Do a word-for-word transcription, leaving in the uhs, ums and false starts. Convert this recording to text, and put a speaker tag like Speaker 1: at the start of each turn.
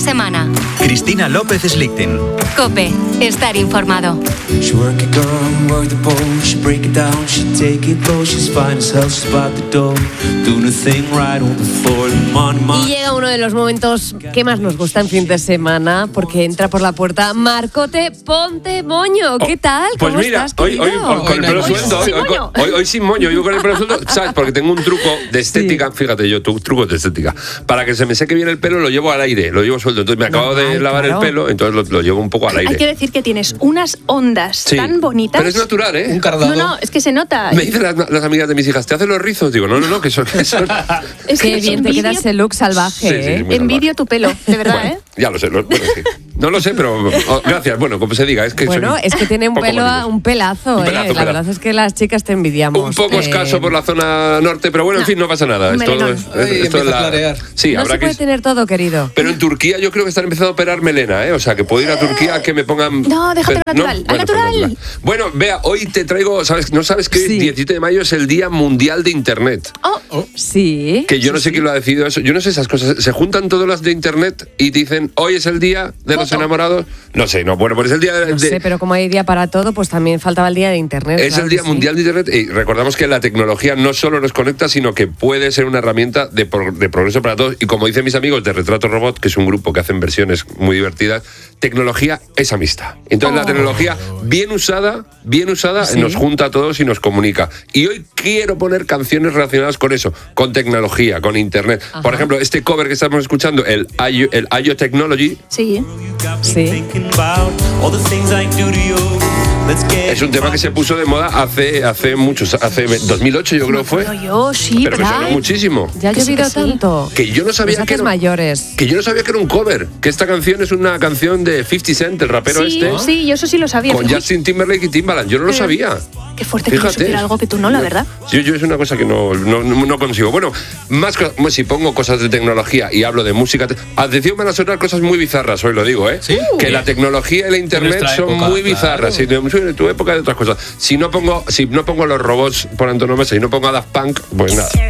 Speaker 1: semana.
Speaker 2: Cristina López Slichting.
Speaker 1: COPE. Estar informado.
Speaker 3: Y llega uno de los momentos que más nos gusta en fin de semana, porque entra por la puerta Marcote Ponte Moño. ¿Qué tal?
Speaker 4: Pues
Speaker 3: ¿Cómo
Speaker 4: mira,
Speaker 3: estás,
Speaker 4: hoy, hoy, hoy con el pelo suelto, hoy, hoy, hoy, hoy sin moño, yo con el pelo suelto, ¿sabes? Porque tengo un truco de estética, sí. Fíjate, yo tu, trucos de estética. Para que se me seque bien el pelo, lo llevo al aire, lo llevo suelto. Entonces me acabo no, de lavar claro. el pelo, entonces lo, lo llevo un poco al aire.
Speaker 5: Hay que decir que tienes unas ondas sí. tan bonitas.
Speaker 4: Pero es natural, ¿eh?
Speaker 5: Un cardado. No, no, es que se nota.
Speaker 4: Me dicen las, las amigas de mis hijas, ¿te hacen los rizos? Digo, no, no, no, que son... Que son...
Speaker 3: es que bien te queda ese look salvaje,
Speaker 4: sí, sí,
Speaker 3: ¿eh?
Speaker 5: Envidio tu pelo, de verdad,
Speaker 4: bueno,
Speaker 5: ¿eh?
Speaker 4: Ya lo sé, lo, bueno, sí. No lo sé, pero oh, gracias. Bueno, como se diga, es que
Speaker 3: bueno, es que tiene un pelo, un pelazo, un pelazo, ¿eh? La pelazo. verdad es que las chicas te envidiamos.
Speaker 4: Un poco eh... escaso por la zona norte, pero bueno, no. en fin, no pasa nada. Esto, es,
Speaker 6: Ay,
Speaker 4: esto es la...
Speaker 6: a clarear.
Speaker 4: Sí,
Speaker 3: no
Speaker 4: habrá
Speaker 3: se puede
Speaker 4: que...
Speaker 3: tener todo, querido.
Speaker 4: Pero en Turquía yo creo que están empezando a operar melena, ¿eh? O sea, que puedo ir a Turquía a que me pongan...
Speaker 5: No, déjate pero, natural,
Speaker 4: ¿no?
Speaker 5: al
Speaker 4: bueno,
Speaker 5: natural.
Speaker 4: Pues, bueno, vea, hoy te traigo, ¿sabes? ¿No sabes que sí. el diecisiete de mayo es el Día Mundial de Internet?
Speaker 5: Oh,
Speaker 3: oh. sí.
Speaker 4: Que yo
Speaker 3: sí,
Speaker 4: no sé
Speaker 3: sí.
Speaker 4: quién lo ha decidido eso. Yo no sé esas cosas. Se juntan todas las de Internet y dicen, hoy es el Día de los
Speaker 5: Foto.
Speaker 4: Enamorados. No sé, no, bueno, pues es el día de...
Speaker 3: No sé, pero como hay día para todo, pues también faltaba el día de Internet.
Speaker 4: Es
Speaker 3: claro
Speaker 4: el Día
Speaker 3: sí.
Speaker 4: Mundial de Internet y recordamos que la tecnología no solo nos conecta, sino que puede ser una herramienta de, pro, de progreso para todos. Y como dicen mis amigos de Retrato Robot, que es un grupo que hacen versiones muy divertidas, tecnología es amistad. Entonces oh. la tecnología bien usada, bien usada, ¿sí? nos junta a todos y nos comunica. Y hoy quiero poner canciones relacionadas con eso, con tecnología, con Internet. Ajá. Por ejemplo, este cover que estamos escuchando, el I O, el I O Technology.
Speaker 5: Sí.
Speaker 3: Sí.
Speaker 4: Es un tema que se puso de moda hace hace muchos, hace dos mil ocho yo creo que fue.
Speaker 5: Pero yo sí,
Speaker 4: pero me sonó muchísimo.
Speaker 3: Ya ha llovido sí, tanto.
Speaker 4: Que yo no sabía que era,
Speaker 3: mayores.
Speaker 4: Que yo no sabía que era un cover, que esta canción es una canción de fifty Cent, el rapero
Speaker 5: sí,
Speaker 4: este.
Speaker 5: Sí, yo eso sí lo sabía.
Speaker 4: Con Justin Timberlake y Timbaland, yo no lo sabía.
Speaker 5: Qué fuerte que yo supiera algo que tú no, la verdad.
Speaker 4: Yo, yo es una cosa que no, no, no consigo. Bueno, más si pongo cosas de tecnología y hablo de música, atención, van a sonar cosas muy bizarras, hoy lo digo, ¿eh?
Speaker 6: ¿Sí?
Speaker 4: Que la tecnología y la internet son época, muy bizarras. Claro. Si de tu época de otras cosas. Si no pongo, si no pongo los robots por antonomasia y no pongo a Daft Punk, pues nada.